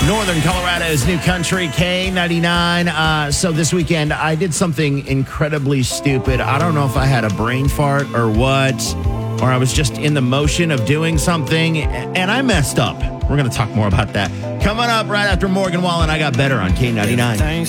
Northern Colorado's new country, K99. So this weekend, I did something incredibly stupid. I don't know if I had a brain fart or what, or I was just in the motion of doing something, and I messed up. We're going to talk more about that. Coming up right after Morgan Wallen, I Got Better on K99.